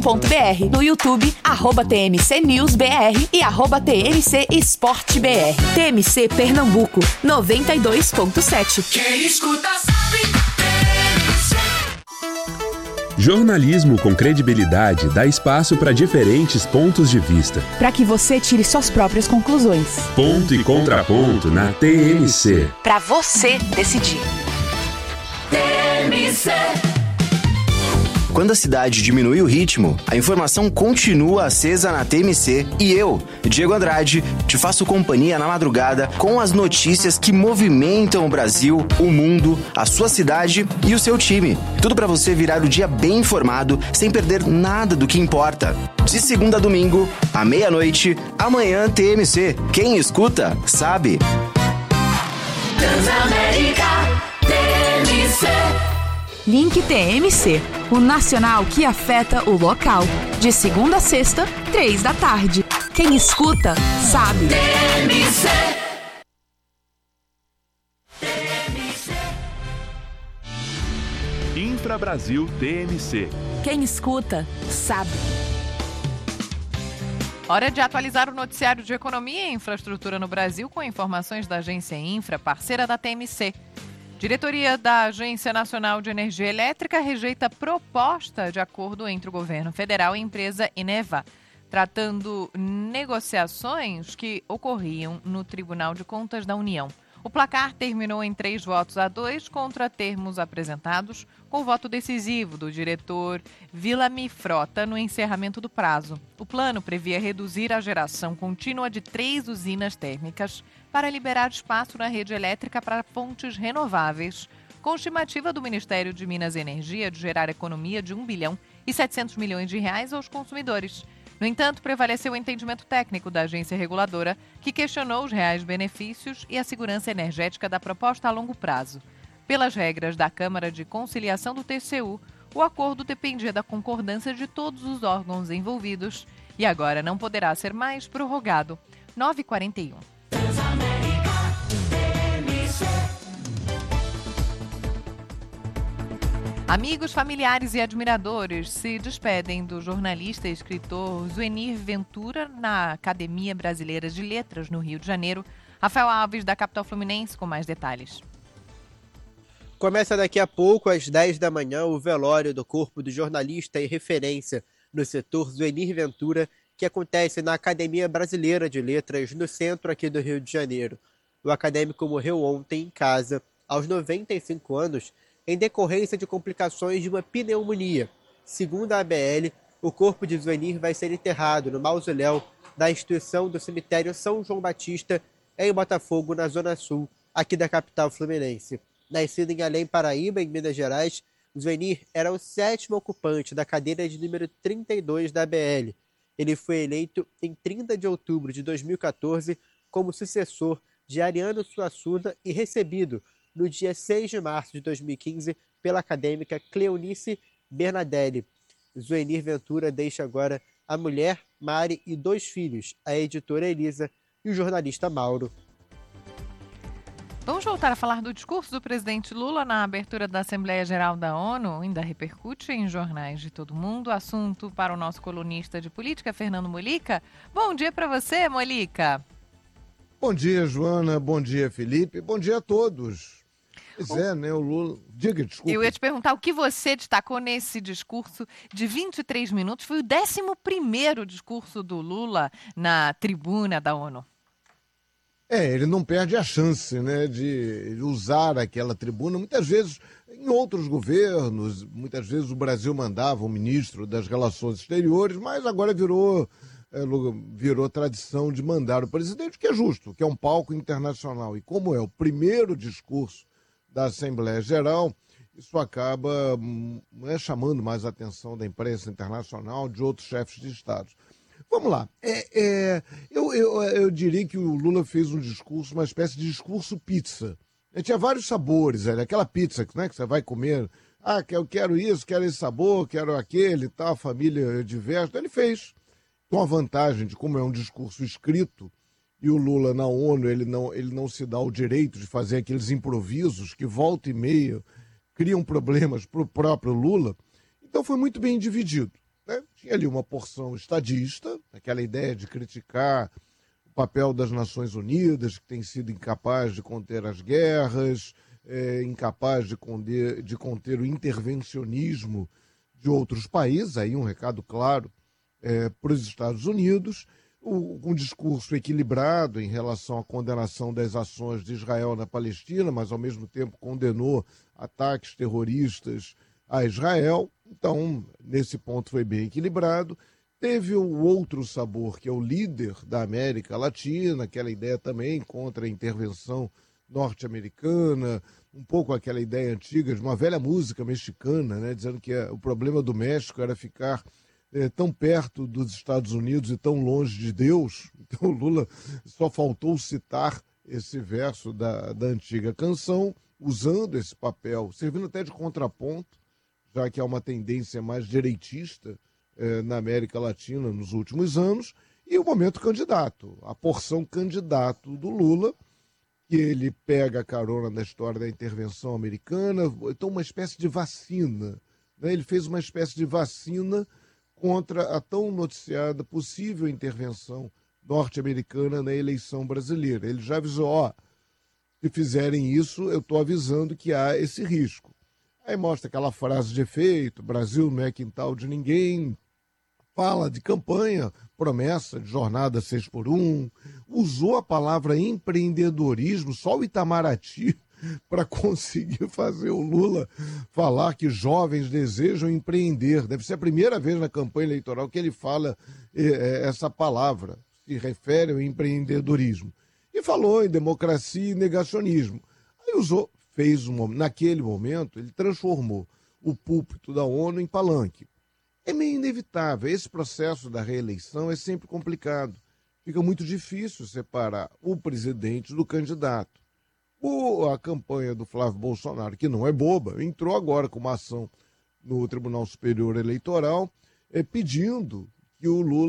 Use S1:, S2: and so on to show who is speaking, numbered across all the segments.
S1: No YouTube, @TMCNewsBR e @TMCEsporteBR. TMC Pernambuco, 92.7.
S2: Quem escuta sabe.
S3: Jornalismo com credibilidade dá espaço para diferentes pontos de vista.
S1: Para que você tire suas próprias conclusões.
S3: Ponto e contraponto na TMC.
S1: Para você decidir.
S2: TMC.
S4: Quando a cidade diminui o ritmo, a informação continua acesa na TMC e eu, Diego Andrade, te faço companhia na madrugada com as notícias que movimentam o Brasil, o mundo, a sua cidade e o seu time. Tudo para você virar o dia bem informado, sem perder nada do que importa. De segunda a domingo, à meia-noite, amanhã TMC. Quem escuta, sabe.
S2: Transamérica, TMC.
S1: Link TMC, o nacional que afeta o local. De segunda a sexta, 3 da tarde. Quem escuta, sabe.
S2: TMC.
S3: Infra Brasil TMC.
S1: Quem escuta, sabe.
S5: Hora de atualizar o noticiário de economia e infraestrutura no Brasil com informações da agência Infra, parceira da TMC. Diretoria da Agência Nacional de Energia Elétrica rejeita proposta de acordo entre o governo federal e a empresa Eneva, tratando negociações que ocorriam no Tribunal de Contas da União. O placar terminou em 3-2 contra termos apresentados, com voto decisivo do diretor Vilami Frota no encerramento do prazo. O plano previa reduzir a geração contínua de 3 usinas térmicas para liberar espaço na rede elétrica para fontes renováveis, com estimativa do Ministério de Minas e Energia de gerar economia de R$ 1,7 bilhão aos consumidores. No entanto, prevaleceu o entendimento técnico da agência reguladora, que questionou os reais benefícios e a segurança energética da proposta a longo prazo. Pelas regras da Câmara de Conciliação do TCU, o acordo dependia da concordância de todos os órgãos envolvidos e agora não poderá ser mais prorrogado. 9h41. Amigos, familiares e admiradores se despedem do jornalista e escritor Zuenir Ventura na Academia Brasileira de Letras, no Rio de Janeiro. Rafael Alves, da Capital Fluminense, com mais detalhes.
S6: Começa daqui a pouco, às 10 da manhã, o velório do corpo do jornalista e referência no setor Zuenir Ventura, que acontece na Academia Brasileira de Letras, no centro aqui do Rio de Janeiro. O acadêmico morreu ontem em casa, aos 95 anos, em decorrência de complicações de uma pneumonia. Segundo a ABL, o corpo de Zuenir vai ser enterrado no mausoléu da instituição do cemitério São João Batista, em Botafogo, na Zona Sul, aqui da capital fluminense. Nascido em Além Paraíba, em Minas Gerais, Zuenir era o 7º ocupante da cadeira de número 32 da ABL. Ele foi eleito em 30 de outubro de 2014 como sucessor de Ariano Suassuna e recebido no dia 6 de março de 2015 pela acadêmica Cleonice Bernadelli. Zuenir Ventura deixa agora a mulher, Mari, e 2 filhos, a editora Elisa e o jornalista Mauro.
S5: Vamos voltar a falar do discurso do presidente Lula na abertura da Assembleia Geral da ONU. Ainda repercute em jornais de todo mundo. Assunto para o nosso colunista de política, Fernando Molica. Bom dia para você, Molica.
S7: Bom dia, Joana. Bom dia, Felipe. Bom dia a todos. Pois é, né, o Lula... Diga, desculpa.
S5: Eu ia te perguntar o que você destacou nesse discurso de 23 minutos. Foi o 11º discurso do Lula na tribuna da ONU.
S7: Ele não perde a chance, né, de usar aquela tribuna. Muitas vezes, em outros governos, muitas vezes o Brasil mandava um ministro das Relações Exteriores, mas agora virou tradição de mandar o presidente, que é justo, que é um palco internacional. E como é o primeiro discurso da Assembleia Geral, isso acaba chamando mais a atenção da imprensa internacional, de outros chefes de Estado. Vamos lá. Eu diria que o Lula fez um discurso, uma espécie de discurso pizza. Tinha vários sabores, aquela pizza, né, que você vai comer. Eu quero isso, quero esse sabor, quero aquele, tal, família diversa. Então ele fez, com a vantagem de como é um discurso escrito, e o Lula na ONU, ele não se dá o direito de fazer aqueles improvisos que volta e meia criam problemas para o próprio Lula. Então foi muito bem dividido. né? Tinha ali uma porção estadista, aquela ideia de criticar o papel das Nações Unidas, que tem sido incapaz de conter as guerras, incapaz de conter o intervencionismo de outros países, aí um recado claro para os Estados Unidos, um discurso equilibrado em relação à condenação das ações de Israel na Palestina, mas ao mesmo tempo condenou ataques terroristas a Israel. Então, nesse ponto foi bem equilibrado. Teve o outro sabor, que é o líder da América Latina, aquela ideia também contra a intervenção norte-americana, um pouco aquela ideia antiga de uma velha música mexicana, né, dizendo que o problema do México era ficar tão perto dos Estados Unidos e tão longe de Deus. Então o Lula só faltou citar esse verso da antiga canção, usando esse papel, servindo até de contraponto, já que há uma tendência mais direitista na América Latina nos últimos anos, e o momento candidato, a porção candidato do Lula, que ele pega a carona da história da intervenção americana, então uma espécie de vacina, né? Ele fez uma espécie de vacina contra a tão noticiada possível intervenção norte-americana na eleição brasileira. Ele já avisou, se fizerem isso, eu estou avisando que há esse risco. Aí mostra aquela frase de efeito, Brasil não é quintal de ninguém, fala de campanha, promessa de jornada 6x1, usou a palavra empreendedorismo, só o Itamaraty, para conseguir fazer o Lula falar que jovens desejam empreender. Deve ser a primeira vez na campanha eleitoral que ele fala essa palavra, se refere ao empreendedorismo. E falou em democracia e negacionismo. Aí naquele momento, ele transformou o púlpito da ONU em palanque. É meio inevitável, esse processo da reeleição é sempre complicado. Fica muito difícil separar o presidente do candidato. A campanha do Flávio Bolsonaro, que não é boba, entrou agora com uma ação no Tribunal Superior Eleitoral pedindo que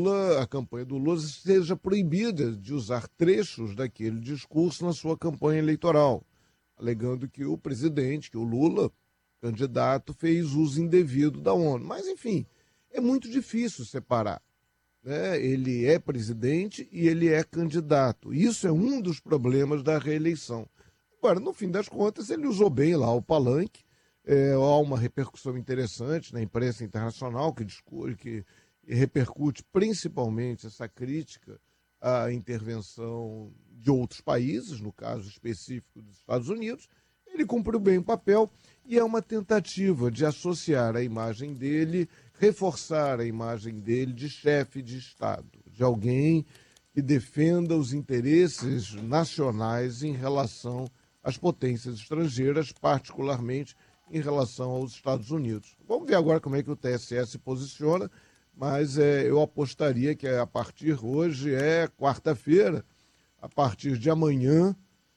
S7: a campanha do Lula seja proibida de usar trechos daquele discurso na sua campanha eleitoral, alegando que o presidente, que o Lula, candidato, fez uso indevido da ONU. Mas, enfim, é muito difícil separar, né? Ele é presidente e ele é candidato. Isso é um dos problemas da reeleição. Agora, no fim das contas, ele usou bem lá o palanque. Há uma repercussão interessante na imprensa internacional que repercute principalmente essa crítica à intervenção de outros países, no caso específico dos Estados Unidos. Ele cumpriu bem o papel e é uma tentativa de associar a imagem dele, reforçar a imagem dele de chefe de Estado, de alguém que defenda os interesses nacionais em relação às potências estrangeiras, particularmente em relação aos Estados Unidos. Vamos ver agora como é que o TSE se posiciona, mas eu apostaria que a partir hoje é quarta-feira, a partir de amanhã,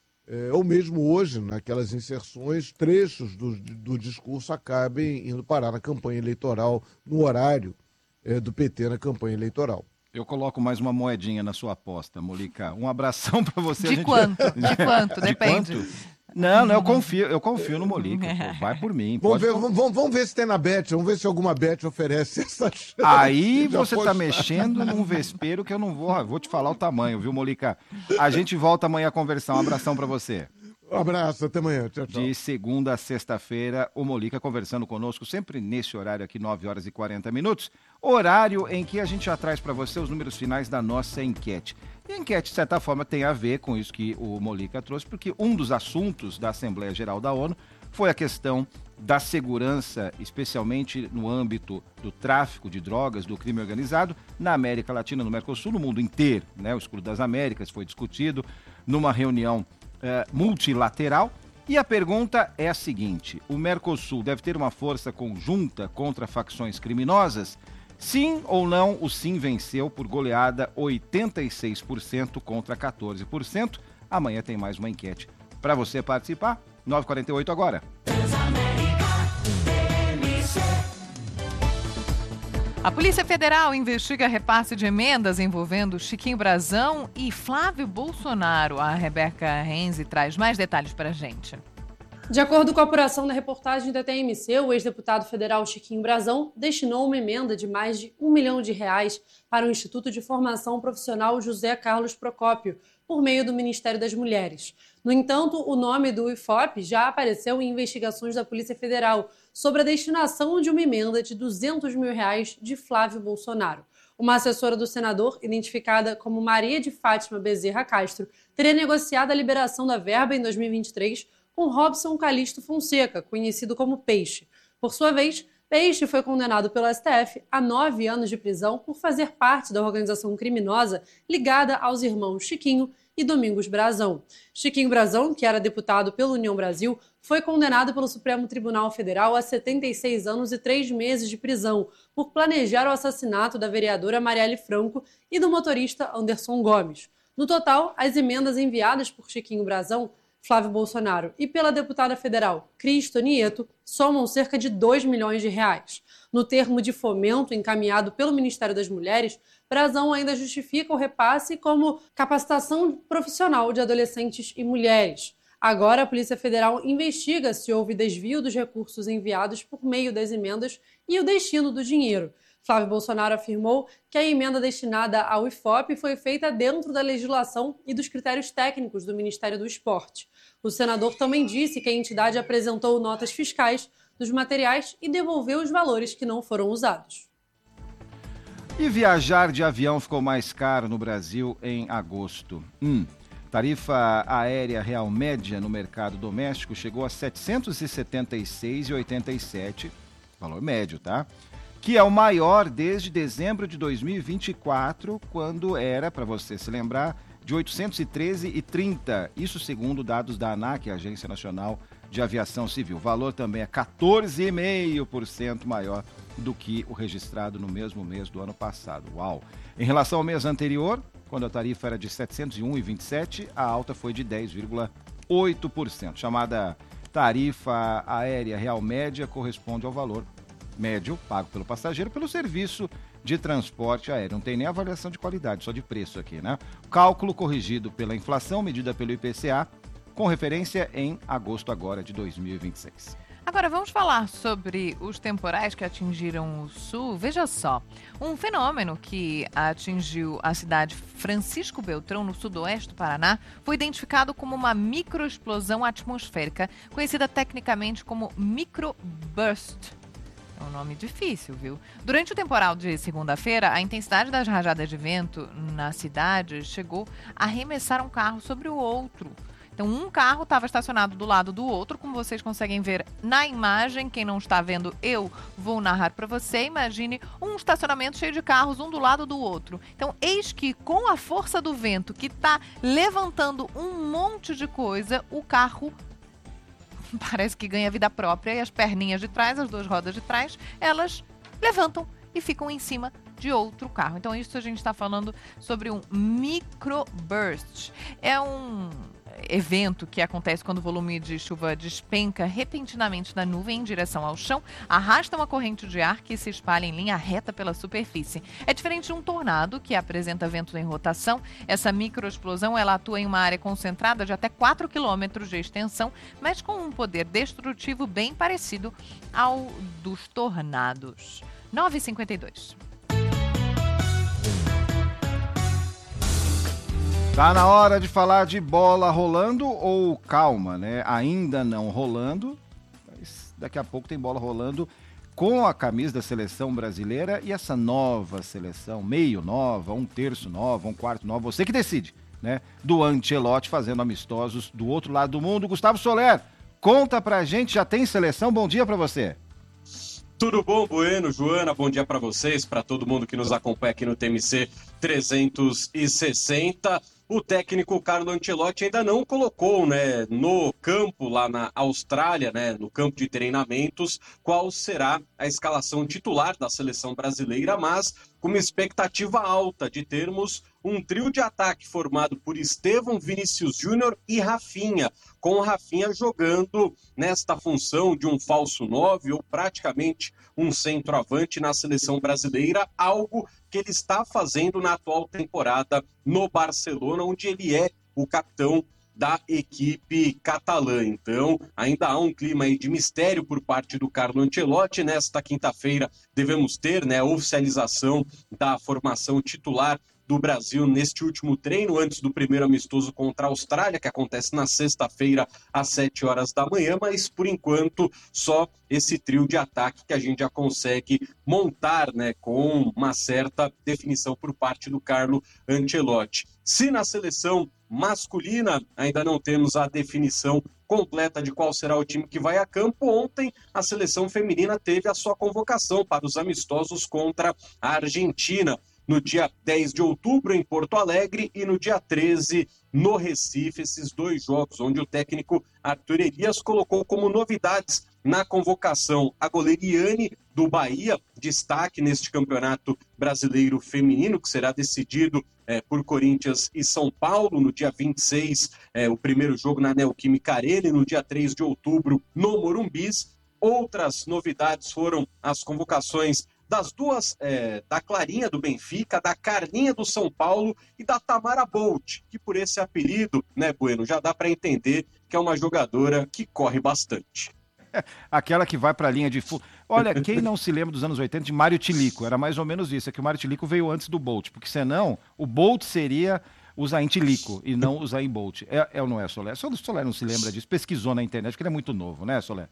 S7: ou mesmo hoje, naquelas inserções, trechos do discurso acabem indo parar na campanha eleitoral, no horário do PT na campanha eleitoral.
S8: Eu coloco mais uma moedinha na sua aposta, Molica. Um abração para você.
S5: De quanto? De quanto? Depende.
S8: De quanto? Não, eu confio no Molica. Pô, vai por mim.
S7: Vamos ver se tem na Bet, vamos ver se alguma Bet oferece essa chance.
S8: Aí você está mexendo num vespeiro que eu não vou te falar o tamanho, viu, Molica? A gente volta amanhã a conversar. Um abração para você.
S7: Um abraço, até amanhã. Tchau, tchau.
S8: De segunda a sexta-feira, o Molica conversando conosco, sempre nesse horário aqui, 9h40. Horário em que a gente já traz para você os números finais da nossa enquete. E a enquete, de certa forma, tem a ver com isso que o Molica trouxe, porque um dos assuntos da Assembleia Geral da ONU foi a questão da segurança, especialmente no âmbito do tráfico de drogas, do crime organizado, na América Latina, no Mercosul, no mundo inteiro, né? O Escudo das Américas foi discutido numa reunião multilateral. E a pergunta é a seguinte: o Mercosul deve ter uma força conjunta contra facções criminosas? Sim ou não? O sim venceu por goleada 86% contra 14%. Amanhã tem mais uma enquete para você participar. 9h48 agora.
S5: A Polícia Federal investiga repasse de emendas envolvendo Chiquinho Brazão e Flávio Bolsonaro. A Rebeca Renzi traz mais detalhes para a gente.
S9: De acordo com a apuração da reportagem da TMC, o ex-deputado federal Chiquinho Brazão destinou uma emenda de mais de R$1 milhão para o Instituto de Formação Profissional José Carlos Procópio, por meio do Ministério das Mulheres. No entanto, o nome do IFOP já apareceu em investigações da Polícia Federal sobre a destinação de uma emenda de R$200 mil de Flávio Bolsonaro. Uma assessora do senador, identificada como Maria de Fátima Bezerra Castro, teria negociado a liberação da verba em 2023 com Robson Calixto Fonseca, conhecido como Peixe. Por sua vez, Peixe foi condenado pelo STF a 9 anos de prisão por fazer parte da organização criminosa ligada aos irmãos Chiquinho e Domingos Brazão. Chiquinho Brazão, que era deputado pela União Brasil, foi condenado pelo Supremo Tribunal Federal a 76 anos e 3 meses de prisão por planejar o assassinato da vereadora Marielle Franco e do motorista Anderson Gomes. No total, as emendas enviadas por Chiquinho Brazão, Flávio Bolsonaro e pela deputada federal Cristo Nieto somam cerca de R$2 milhões. No termo de fomento encaminhado pelo Ministério das Mulheres, Brazão ainda justifica o repasse como capacitação profissional de adolescentes e mulheres. Agora, a Polícia Federal investiga se houve desvio dos recursos enviados por meio das emendas e o destino do dinheiro. Flávio Bolsonaro afirmou que a emenda destinada ao IFOP foi feita dentro da legislação e dos critérios técnicos do Ministério do Esporte. O senador também disse que a entidade apresentou notas fiscais dos materiais e devolveu os valores que não foram usados.
S8: E viajar de avião ficou mais caro no Brasil em agosto. Tarifa aérea real média no mercado doméstico chegou a R$ 776,87, valor médio, tá? Que é o maior desde dezembro de 2024, quando era, para você se lembrar, de R$ 813,30. Isso segundo dados da ANAC, Agência Nacional de Aviação Civil. O valor também é 14,5% maior do que o registrado no mesmo mês do ano passado. Uau! Em relação ao mês anterior, quando a tarifa era de R$ 701,27, a alta foi de 10,8%. Chamada tarifa aérea real média corresponde ao valor médio pago pelo passageiro pelo serviço de transporte aéreo. Não tem nem avaliação de qualidade, só de preço aqui, né? Cálculo corrigido pela inflação, medida pelo IPCA, com referência em agosto agora de 2026.
S5: Agora vamos falar sobre os temporais que atingiram o sul. Veja só, um fenômeno que atingiu a cidade Francisco Beltrão, no sudoeste do Paraná, foi identificado como uma microexplosão atmosférica, conhecida tecnicamente como microburst. É um nome difícil, viu? Durante o temporal de segunda-feira, a intensidade das rajadas de vento na cidade chegou a arremessar um carro sobre o outro. Então, um carro estava estacionado do lado do outro, como vocês conseguem ver na imagem. Quem não está vendo, eu vou narrar para você. Imagine um estacionamento cheio de carros, um do lado do outro. Então, eis que com a força do vento que está levantando um monte de coisa, o carro parece que ganha vida própria e as perninhas de trás, as duas rodas de trás, elas levantam e ficam em cima de outro carro. Então, isso a gente está falando sobre um microburst. É um evento que acontece quando o volume de chuva despenca repentinamente da nuvem em direção ao chão, arrasta uma corrente de ar que se espalha em linha reta pela superfície. É diferente de um tornado, que apresenta ventos em rotação. Essa microexplosão ela atua em uma área concentrada de até 4 quilômetros de extensão, mas com um poder destrutivo bem parecido ao dos tornados. 9h52.
S8: Tá na hora de falar de bola rolando ou calma, né? Ainda não rolando, mas daqui a pouco tem bola rolando com a camisa da seleção brasileira e essa nova seleção, meio nova, um terço nova, um quarto nova, você que decide, né? Do Ancelotti fazendo amistosos do outro lado do mundo. Gustavo Soler, conta pra gente, já tem seleção? Bom dia pra você.
S10: Tudo bom, Bueno, Joana? Bom dia para vocês, para todo mundo que nos acompanha aqui no TMC 360. O técnico Carlo Ancelotti ainda não colocou, né, no campo lá na Austrália, né, no campo de treinamentos, qual será a escalação titular da seleção brasileira, mas com uma expectativa alta de termos um trio de ataque formado por Estevão, Vinícius Júnior e Rafinha, com o Rafinha jogando nesta função de um falso 9 ou praticamente um centroavante na seleção brasileira, algo que ele está fazendo na atual temporada no Barcelona, onde ele é o capitão da equipe catalã. Então, ainda há um clima aí de mistério por parte do Carlo Ancelotti. Nesta quinta-feira devemos ter, né, a oficialização da formação titular do Brasil neste último treino, antes do primeiro amistoso contra a Austrália, que acontece na sexta-feira, às 7 horas da manhã, mas, por enquanto, só esse trio de ataque que a gente já consegue montar, né, com uma certa definição por parte do Carlo Ancelotti. Se na seleção masculina ainda não temos a definição completa de qual será o time que vai a campo, ontem a seleção feminina teve a sua convocação para os amistosos contra a Argentina, no dia 10 de outubro em Porto Alegre e no dia 13 no Recife, esses 2 jogos, onde o técnico Arthur Elias colocou como novidades na convocação a goleira Iane do Bahia, destaque neste campeonato brasileiro feminino, que será decidido por Corinthians e São Paulo, no dia 26, o primeiro jogo na Neoquímica Arena, e no dia 3 de outubro no Morumbis. Outras novidades foram as convocações das duas, da Clarinha do Benfica, da Carlinha do São Paulo e da Tamara Bolt, que por esse apelido, né, Bueno, já dá para entender que é uma jogadora que corre bastante.
S8: Aquela que vai para a linha de fundo. Olha, quem não se lembra dos anos 80 de Mário Tilico? Era mais ou menos isso, é que o Mário Tilico veio antes do Bolt, porque senão o Bolt seria o Zayn Tilico e não o Zayn Bolt. É ou não é, Solé? Só o Solé não se lembra disso, pesquisou na internet, porque ele é muito novo, né, Solé?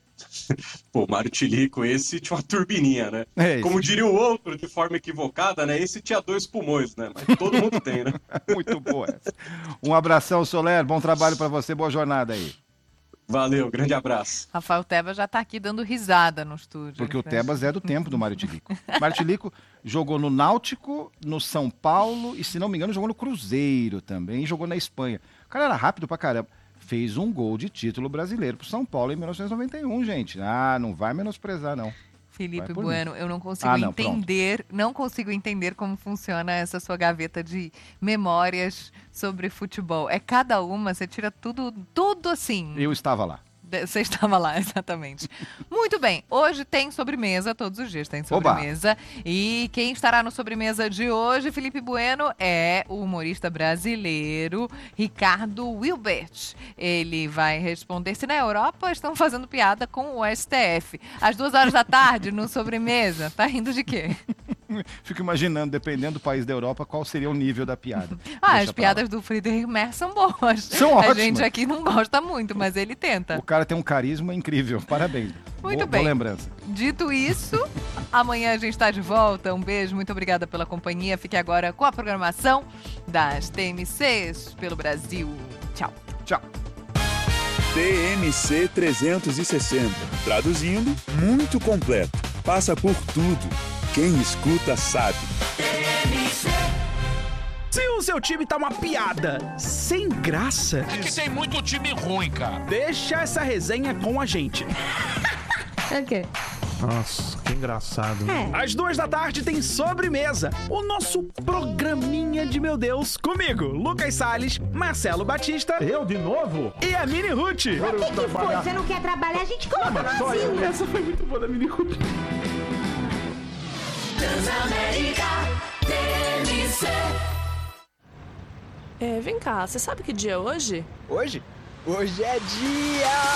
S10: Pô, Mário Tilico, esse tinha uma turbininha, né? Como diria o outro, de forma equivocada, né? Esse tinha 2 pulmões, né? Mas todo mundo tem, né?
S8: Muito boa essa. Um abração, Soler, bom trabalho para você, boa jornada aí.
S10: Valeu, grande abraço.
S5: Rafael Tebas já tá aqui dando risada no estúdio.
S8: Porque o Tebas é do tempo do Mário Tilico. Mário Tilico jogou no Náutico, no São Paulo e, se não me engano, jogou no Cruzeiro também, e jogou na Espanha. O cara era rápido pra caramba. Fez um gol de título brasileiro pro São Paulo em 1991, gente. Ah, não vai menosprezar, não.
S5: Felipe Bueno, eu não consigo não consigo entender como funciona essa sua gaveta de memórias sobre futebol. É cada uma, você tira tudo assim.
S8: Eu estava lá.
S5: Você estava lá, exatamente. Muito bem, hoje tem sobremesa, todos os dias tem sobremesa. Oba. E quem estará no sobremesa de hoje, Felipe Bueno, é o humorista brasileiro Ricardo Wilbert. Ele vai responder se na Europa estão fazendo piada com o STF. Às 2 da tarde, no sobremesa. Tá rindo de quê?
S8: Fico imaginando, dependendo do país da Europa, qual seria o nível da piada.
S5: As piadas do Friedrich Merz são boas.
S8: São ótimas.
S5: A gente aqui não gosta muito, mas ele tenta.
S8: O cara tem um carisma incrível. Parabéns.
S5: Muito bem.
S8: Boa lembrança.
S5: Dito isso, amanhã a gente está de volta. Um beijo, muito obrigada pela companhia. Fique agora com a programação das TMCs pelo Brasil. Tchau.
S8: Tchau.
S11: TMC 360. Traduzindo, muito completo. Passa por tudo. Quem escuta sabe.
S12: Se o seu time tá uma piada sem graça...
S13: É que tem muito time ruim, cara.
S12: Deixa essa resenha com a gente.
S14: O quê?
S12: Nossa, que engraçado. Às 2 da tarde tem Sobremesa, o nosso programinha de meu Deus, comigo, Lucas Salles, Marcelo Batista.
S15: Eu de novo?
S12: E a Mini Ruth.
S14: Mas o que foi? Você não quer trabalhar? A gente coloca no asilo.
S12: Essa foi muito boa da Mini Ruth.
S2: Transamérica TMC.
S16: Vem cá, você sabe que dia é hoje?
S17: Hoje? Hoje é dia...